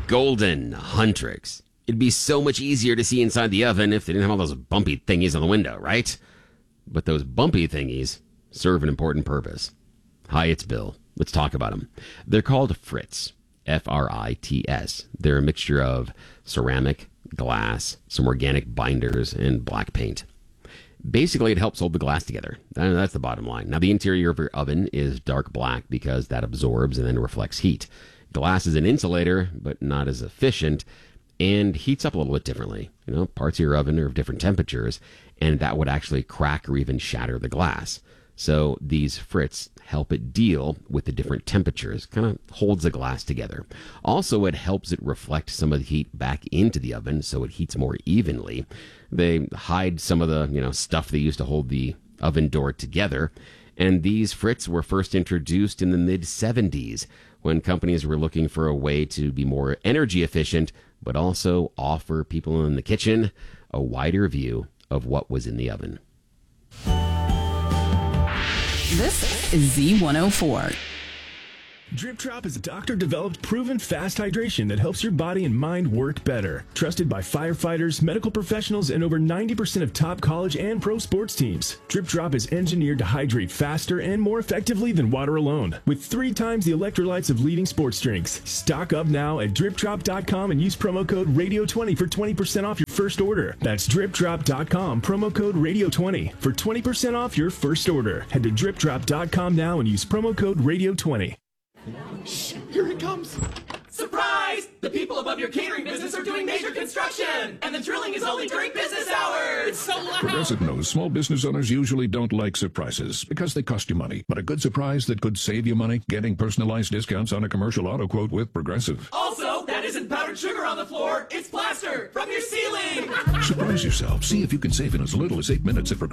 Golden Huntrix. It'd be so much easier to see inside the oven if they didn't have all those bumpy thingies on the window, right? But those bumpy thingies serve an important purpose. Hi, it's Bill. Let's talk about them. They're called Fritz, F-R-I-T-S. They're a mixture of ceramic, glass, some organic binders, and black paint. Basically, it helps hold the glass together. That's the bottom line. Now, the interior of your oven is dark black because that absorbs and then reflects heat. Glass is an insulator, but not as efficient, and heats up a little bit differently. Parts of your oven are of different temperatures, and that would actually crack or even shatter the glass. So these Fritz help it deal with the different temperatures, kind of holds the glass together. Also, it helps it reflect some of the heat back into the oven so it heats more evenly. They hide some of the, stuff they used to hold the oven door together. And these Fritz were first introduced in the mid-'70s when companies were looking for a way to be more energy efficient, but also offer people in the kitchen a wider view of what was in the oven. This is Z104. Drip Drop is a doctor-developed, proven fast hydration that helps your body and mind work better. Trusted by firefighters, medical professionals, and over 90% of top college and pro sports teams. Drip Drop is engineered to hydrate faster and more effectively than water alone, with 3 times the electrolytes of leading sports drinks. Stock up now at DripDrop.com and use promo code RADIO20 for 20% off your first order. That's DripDrop.com, promo code RADIO20 for 20% off your first order. Head to DripDrop.com now and use promo code RADIO20. Shh, here it comes. Surprise! The people above your catering business are doing major construction, and the drilling is only during business hours. It's so loud. Progressive knows small business owners usually don't like surprises because they cost you money. But a good surprise that could save you money, getting personalized discounts on a commercial auto quote with Progressive. Also, that isn't powdered sugar on the floor. It's plaster from your ceiling. Surprise yourself. See if you can save in as little as 8 minutes at Progressive.